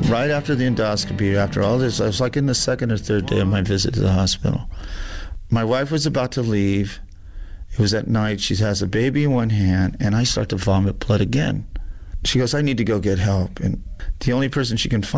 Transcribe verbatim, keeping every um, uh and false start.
right after the endoscopy, after all this, I was like in the second or third day of my visit to the hospital. My wife was about to leave. It was at night. She has a baby in one hand, and I start to vomit blood again. She goes, I need to go get help. And the only person she can find